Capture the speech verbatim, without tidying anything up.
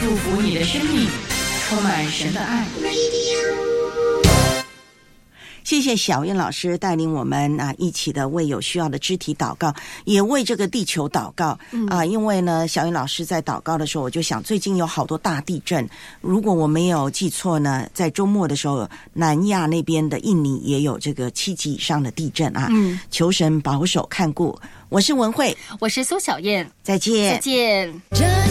祝福你的生命充满神的爱。 谢谢小燕老师带领我们啊，一起的为有需要的肢体祷告，也为这个地球祷告、嗯、啊。因为呢，小燕老师在祷告的时候，我就想，最近有好多大地震。如果我没有记错呢，在周末的时候，南亚那边的印尼也有这个七级以上的地震啊。嗯，求神保守看顾。我是文慧， 我是苏小燕， 再见， 再见。